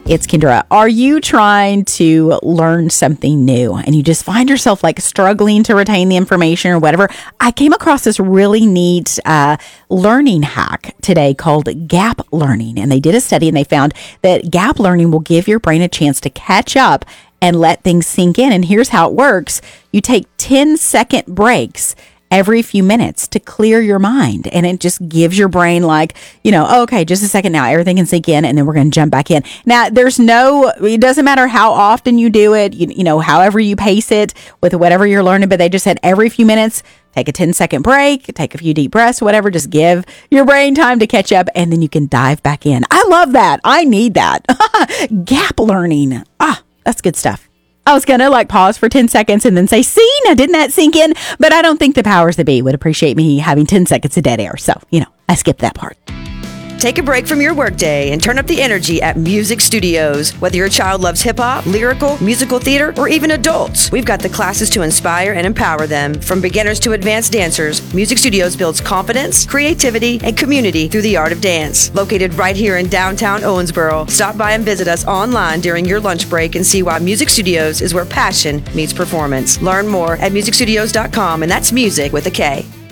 It's Kendra. Are you trying to learn something new and you just find yourself like struggling to retain the information or whatever? I came across this really neat learning hack today called gap learning. And they did a study and they found that gap learning will give your brain a chance to catch up and let things sink in. And here's how it works. You take 10-second breaks every few minutes to clear your mind. And it just gives your brain like, okay, just a second now, everything can sink in and then we're going to jump back in. Now, it doesn't matter how often you do it, however you pace it with whatever you're learning, but they just said every few minutes, take a 10-second break, take a few deep breaths, whatever, just give your brain time to catch up and then you can dive back in. I love that. I need that. Gap learning. That's good stuff. I was going to pause for 10 seconds and then say, see, now didn't that sink in? But I don't think the powers that be would appreciate me having 10 seconds of dead air. So, I skipped that part. Take a break from your workday and turn up the energy at Music Studios. Whether your child loves hip-hop, lyrical, musical theater, or even adults, we've got the classes to inspire and empower them. From beginners to advanced dancers, Music Studios builds confidence, creativity, and community through the art of dance. Located right here in downtown Owensboro, stop by and visit us online during your lunch break and see why Music Studios is where passion meets performance. Learn more at musicstudios.com, and that's music with a K.